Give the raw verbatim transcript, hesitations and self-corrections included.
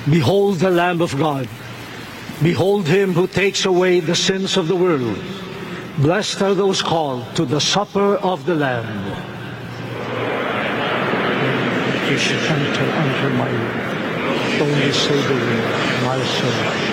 Behold the Lamb of God. Behold him who takes away the sins of the world. Blessed are those called to the supper of the Lamb. You should enter under my only Savior, my soul.